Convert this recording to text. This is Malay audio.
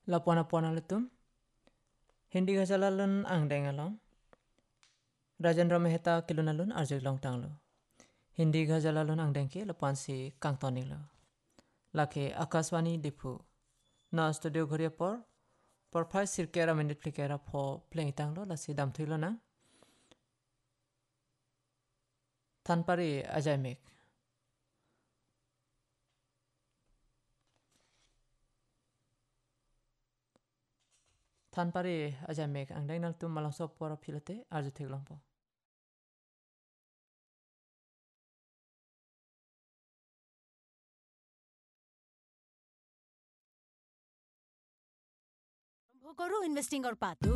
Lapona letum. Hindi gajalalun ang dengalong. Rajendra Mehta kilunalun arjiglong tanglo. Hindi gajalalun ang dengki lapuan si kang tonilo. Laki Akaswani dipu. Na studio ghoria por 5 sirkera minute flikera po playing tanglo lasi dam thuilo na. Tanpari ajay mek. Tanpari ajay mek ang dengal tum malang so por pilate arju thiglong po. কৰো ইনভেষ্টিং পাতো